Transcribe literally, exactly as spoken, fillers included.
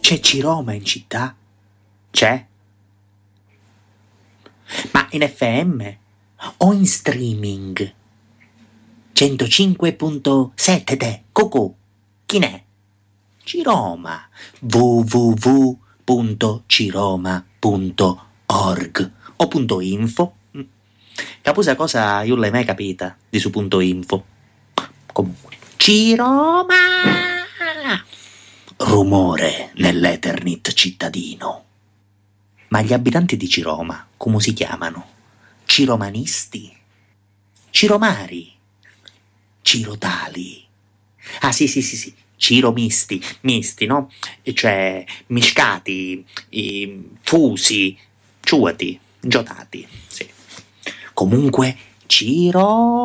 C'è Ciroma in città? C'è? Ma in F M o in streaming? centocinque virgola sette te, Cocò, chi n'è? Ciroma, w w w punto ciroma punto org o punto .info. Capusa cosa io l'hai mai capita di su punto .info. Comunque, Ciroma! Rumore nell'Eternit cittadino. Ma gli abitanti di Ciroma come si chiamano? Ciromanisti? Ciromari? Cirotali? Ah sì sì sì sì, ciromisti, misti, no? Cioè miscati, i, fusi, ciuati, giotati, sì. Comunque, Ciro...